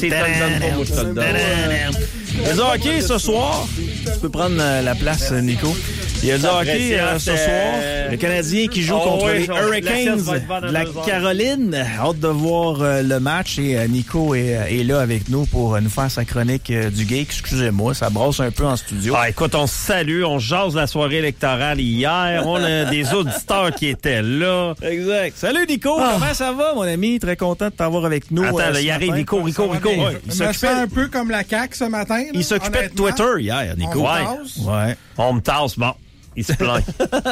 Si tu le donnes pas, moi, je te le donne. Il y a du hockey ce soir. Tu peux prendre la place, Nico. Il y a du hockey ce soir. Le Canadien qui joue contre les Hurricanes de la Caroline. Hâte de voir le match. Et Nico est là avec nous pour nous faire sa chronique du gay. Excusez-moi, ça brasse un peu en studio. Ah, écoute, on se salue. On jase la soirée électorale hier. On a des auditeurs qui étaient là. Exact. Salut, Nico. Comment ça va, mon ami? Très content de t'avoir avec nous. Attends, là, il arrive Rico. Ouais, il s'occupait un peu comme la CAQ ce matin. Là, il s'occupait de Twitter hier, Nico. On me tasse, bon. Il se plaint.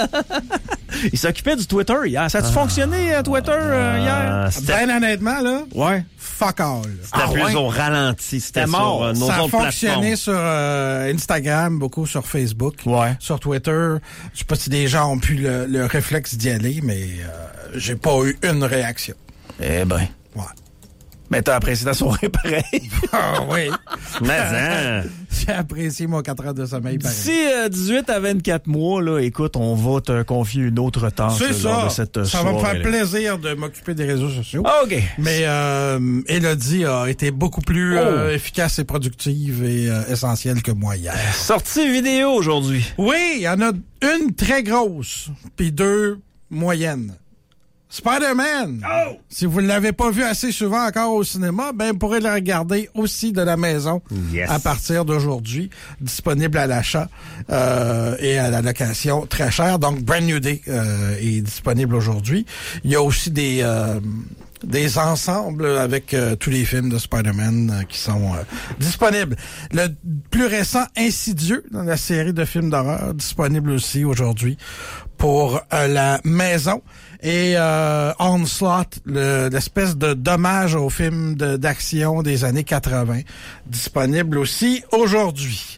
Il s'occupait du Twitter hier. Ça a-tu fonctionné, Twitter, hier? Ben honnêtement, là, ouais. Fuck all. C'était plus au ralenti. C'était mort. Sur, nos ça a fonctionné sur Instagram, beaucoup sur Facebook, sur Twitter. Je sais pas si des gens ont pu le réflexe d'y aller, mais j'ai pas eu une réaction. Eh ben. Ouais. Mais t'as apprécié ta soirée pareil. Ah oui. Mais hein. J'ai apprécié mon 4 heures de sommeil pareil. D'ici 18 à 24 mois, là, écoute, on va te confier une autre tâche. C'est ça. De cette ça va me faire plaisir de m'occuper des réseaux sociaux. OK. Mais Élodie a été beaucoup plus efficace et productive et essentielle que moi hier. Sortie vidéo aujourd'hui. Oui, il y en a une très grosse, puis deux moyennes. Spider-Man! Oh! Si vous ne l'avez pas vu assez souvent encore au cinéma, ben vous pourrez le regarder aussi de la maison à partir d'aujourd'hui, disponible à l'achat et à la location très cher. Donc, Brand New Day est disponible aujourd'hui. Il y a aussi des ensembles avec tous les films de Spider-Man qui sont disponibles. Le plus récent, Insidieux, dans la série de films d'horreur, disponible aussi aujourd'hui pour la maison. Et Onslaught, l'espèce de dommage au film d'action des années 80, disponible aussi aujourd'hui.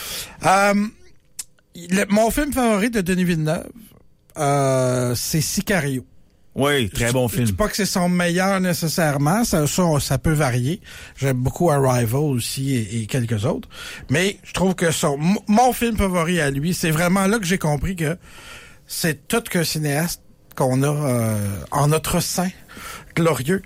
Mon film favori de Denis Villeneuve, c'est Sicario. Oui, très bon film. Je dis pas que c'est son meilleur nécessairement, ça peut varier. J'aime beaucoup Arrival aussi et quelques autres. Mais je trouve que mon film favori à lui, c'est vraiment là que j'ai compris que c'est tout qu'un cinéaste qu'on a en notre sein glorieux.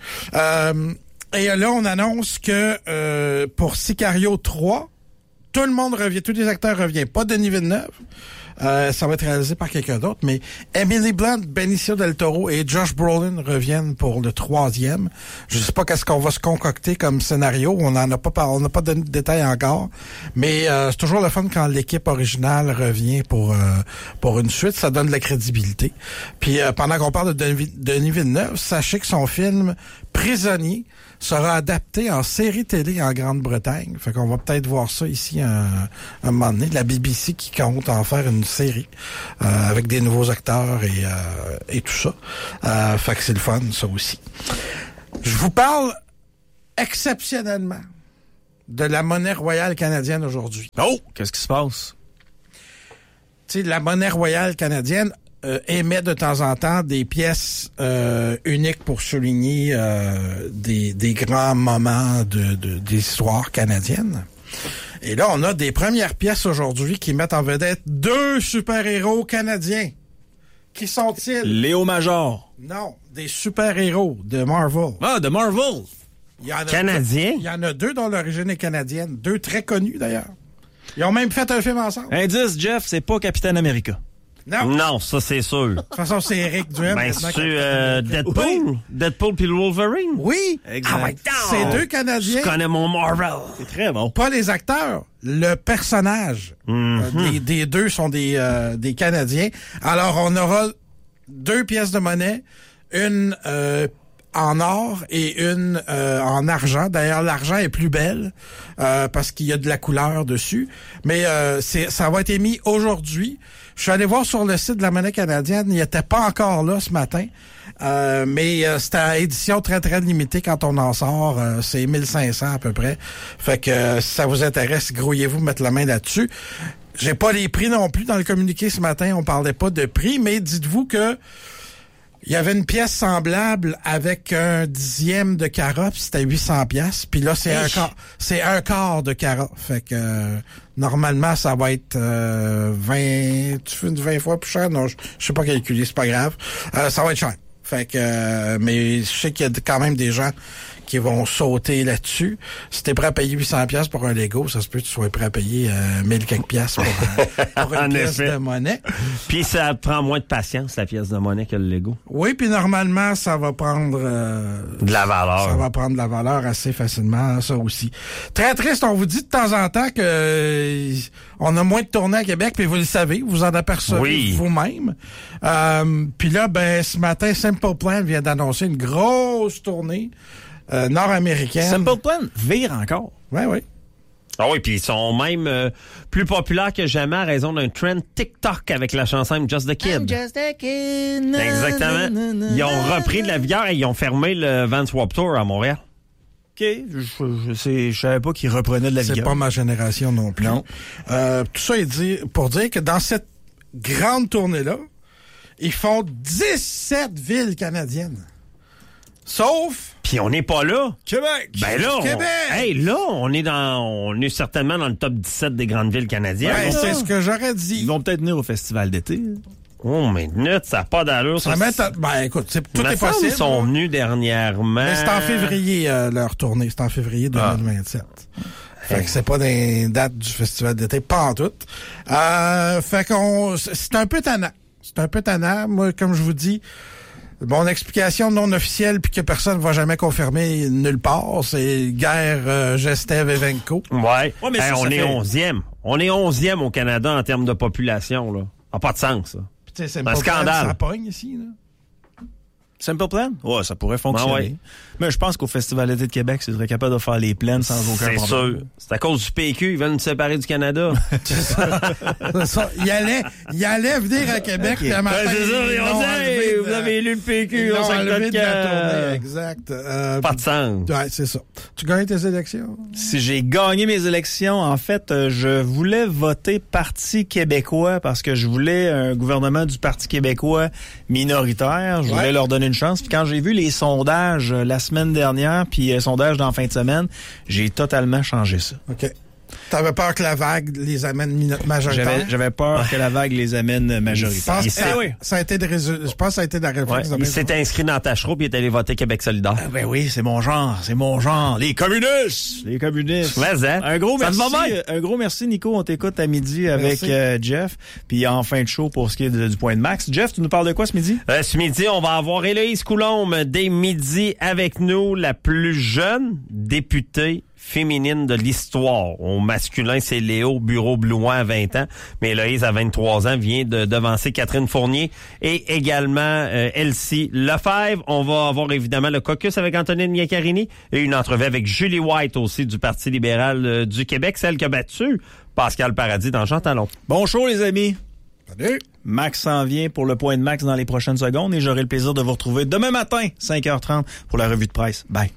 Et là, on annonce que pour Sicario 3, tout le monde revient, tous les acteurs reviennent. Pas Denis Villeneuve. Ça va être réalisé par quelqu'un d'autre, mais Emily Blunt, Benicio del Toro et Josh Brolin reviennent pour le 3e. Je sais pas qu'est-ce qu'on va se concocter comme scénario. On n'a pas donné de détails encore, mais c'est toujours le fun quand l'équipe originale revient pour une suite. Ça donne de la crédibilité. Puis pendant qu'on parle de Denis Villeneuve, sachez que son film Prisonnier sera adapté en série télé en Grande-Bretagne. Fait qu'on va peut-être voir ça ici un moment donné. La BBC qui compte en faire une série avec des nouveaux acteurs et tout ça. Fait que c'est le fun, ça aussi. Je vous parle exceptionnellement de la monnaie royale canadienne aujourd'hui. Oh! Qu'est-ce qui se passe? Tu sais, la monnaie royale canadienne émet de temps en temps des pièces uniques pour souligner des grands moments des histoires canadiennes. Et là, on a des premières pièces aujourd'hui qui mettent en vedette 2 super-héros canadiens. Qui sont-ils? Léo Major. Non, des super-héros de Marvel. Ah, de Marvel! Canadien? Il y en a 2 dont l'origine est canadienne. 2 très connus, d'ailleurs. Ils ont même fait un film ensemble. Indice, Jeff, c'est pas Capitaine America. Non, ça c'est sûr. De toute façon, c'est Eric Duhem. Ben, c'est Deadpool? Oui. Deadpool puis le Wolverine? Oui. Exact. C'est 2 Canadiens. Je connais mon Marvel. C'est très bon. Pas les acteurs, le personnage. Des 2 sont des Canadiens. Alors, on aura 2 pièces de monnaie, une en or et une en argent. D'ailleurs, l'argent est plus belle parce qu'il y a de la couleur dessus. Mais ça va être émis aujourd'hui. Je suis allé voir sur le site de la monnaie canadienne. Il n'était pas encore là ce matin. Mais c'est à édition très, très limitée quand on en sort. C'est 1500 à peu près. Fait que si ça vous intéresse, grouillez-vous, mettre la main là-dessus. J'ai pas les prix non plus. Dans le communiqué ce matin, on parlait pas de prix, mais dites-vous que il y avait une pièce semblable avec un dixième de carat, puis c'était 800 pièces. Puis là, c'est un quart de carat. Fait que normalement, ça va être 20 fois plus cher. Non, je sais pas calculer, c'est pas grave. Ça va être cher. Fait que mais je sais qu'il y a quand même des gens qui vont sauter là-dessus. Si t'es prêt à payer 800$ pour un Lego, ça se peut que tu sois prêt à payer 1000 quelques piastres pour une pièce de monnaie. Puis ça prend moins de patience, la pièce de monnaie, que le Lego. Oui, puis normalement, ça va prendre... de la valeur. Ça va prendre de la valeur assez facilement, ça aussi. Très triste, on vous dit de temps en temps que on a moins de tournées à Québec, puis vous le savez, vous en apercevez vous-même. Puis là, ce matin, Simple Plan vient d'annoncer une grosse tournée nord-américaine. Simple Plan vire encore. Oui. Ah oui, puis ils sont même plus populaires que jamais à raison d'un trend TikTok avec la chanson Just the Kid. I'm just a kid. Exactement. Ils ont repris de la vigueur et ils ont fermé le Vans Warped Tour à Montréal. OK. Je savais pas qu'ils reprenaient de la vigueur. C'est pas ma génération non plus. Non. Tout ça est dit pour dire que dans cette grande tournée-là, ils font 17 villes canadiennes. Sauf... Puis on n'est pas là. Québec! Là, on est certainement dans le top 17 des grandes villes canadiennes. Ouais, c'est ce que j'aurais dit. Ils vont peut-être venir au festival d'été. Oh, mais ça n'a pas d'allure. Écoute, tout est possible. Ils sont venus dernièrement. Mais c'est en février, leur tournée. C'est en février 2027. Fait que c'est pas des dates du festival d'été, pas en tout. Fait qu'on... C'est un peu tannant. Moi, comme je vous dis... Mon explication non officielle puis que personne ne va jamais confirmer nulle part, c'est guerre Gestev et Venko. Ouais mais on est 11e. On est 11e au Canada en termes de population, là. Ça n'a pas de sens, ça. C'est un scandale. Ça pogne ici, là. Simple Plan? Ouais, ça pourrait fonctionner. Ouais. Mais je pense qu'au Festival d'été de Québec, ils seraient capables de faire les plaines sans aucun problème. C'est sûr. C'est à cause du PQ. Ils veulent nous séparer du Canada. C'est ça. Il allait venir à Québec. Puis à matin, vous avez élu le PQ. On s'en de la tournée. Exact. Pas de sens. Ouais, c'est ça. Tu gagnes tes élections? Si j'ai gagné mes élections, en fait, je voulais voter Parti québécois parce que je voulais un gouvernement du Parti québécois minoritaire. Je voulais leur donner une chance. Puis quand j'ai vu les sondages la semaine dernière, puis sondage dans la fin de semaine, j'ai totalement changé ça. OK. T'avais peur que la vague les amène majoritaires? J'avais peur que la vague les amène majoritaires. Ça a été je pense que ça a été de la réflexe. Il s'est inscrit dans Tachereau puis il est allé voter Québec solidaire. Ben oui, c'est mon genre. Les communistes! Un gros merci, Nico. On t'écoute à midi avec Jeff. Puis en fin de show pour ce qui est du point de max. Jeff, tu nous parles de quoi ce midi? Ce midi, on va avoir Héloïse Coulombe dès midi avec nous, la plus jeune députée féminine de l'histoire. Au masculin, c'est Léo Bureau-Blouin à 20 ans, mais Héloïse, à 23 ans, vient de devancer Catherine Fournier et également Elsie Lefebvre. On va avoir évidemment le caucus avec Antonine Iaccarini et une entrevue avec Julie White aussi du Parti libéral du Québec, celle qui a battu Pascal Paradis dans Jean Talon. Bon show, les amis! Salut! Max s'en vient pour le point de Max dans les prochaines secondes et j'aurai le plaisir de vous retrouver demain matin, 5h30, pour la revue de presse. Bye!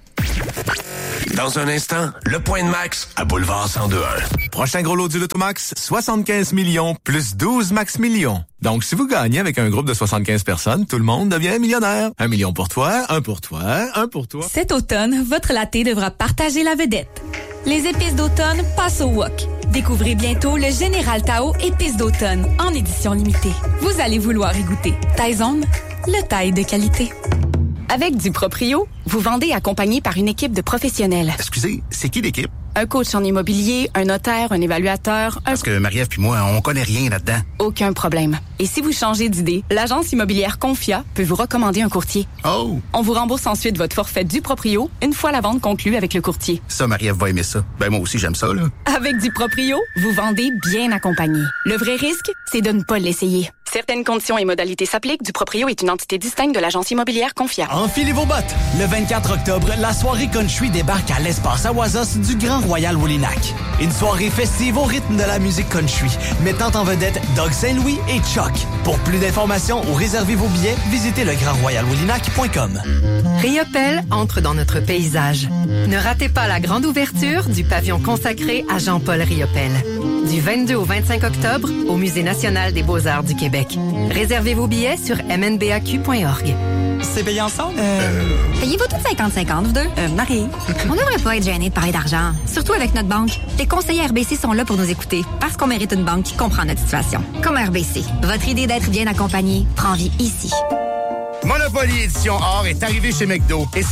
Dans un instant, le point de Max à Boulevard 102.1. Prochain gros lot du Lotomax, 75 millions plus 12 max millions. Donc, si vous gagnez avec un groupe de 75 personnes, tout le monde devient millionnaire. 1 million pour toi, un pour toi, un pour toi. Cet automne, votre latte devra partager la vedette. Les épices d'automne passent au wok. Découvrez bientôt le Général Tao épices d'automne en édition limitée. Vous allez vouloir y goûter. Taizone, le taille de qualité. Avec du Proprio, vous vendez accompagné par une équipe de professionnels. Excusez, c'est qui l'équipe? Un coach en immobilier, un notaire, un évaluateur... Parce que Marie-Ève puis moi, on connaît rien là-dedans. Aucun problème. Et si vous changez d'idée, l'agence immobilière Confia peut vous recommander un courtier. Oh! On vous rembourse ensuite votre forfait du Proprio une fois la vente conclue avec le courtier. Ça, Marie-Ève va aimer ça. Ben moi aussi, j'aime ça, là. Avec du Proprio, vous vendez bien accompagné. Le vrai risque, c'est de ne pas l'essayer. Certaines conditions et modalités s'appliquent. Du Proprio est une entité distincte de l'agence immobilière Confia. Enfilez vos bottes! Le 24 octobre, la soirée country débarque à l'espace Awazos du Grand Royal Woolinac. Une soirée festive au rythme de la musique country, mettant en vedette Doug Saint-Louis et Chuck. Pour plus d'informations ou réserver vos billets, visitez legrandroyalwoolinac.com. Riopelle entre dans notre paysage. Ne ratez pas la grande ouverture du pavillon consacré à Jean-Paul Riopelle. Du 22 au 25 octobre, au Musée national des beaux-arts du Québec. Réservez vos billets sur mnbaq.org. C'est payé ensemble? Payez-vous tous 50-50, vous deux? Marie. On devrait pas être gêné de parler d'argent. Surtout avec notre banque. Les conseillers RBC sont là pour nous écouter. Parce qu'on mérite une banque qui comprend notre situation. Comme RBC. Votre idée d'être bien accompagné prend vie ici. Monopoly Édition Or est arrivé chez McDo. Et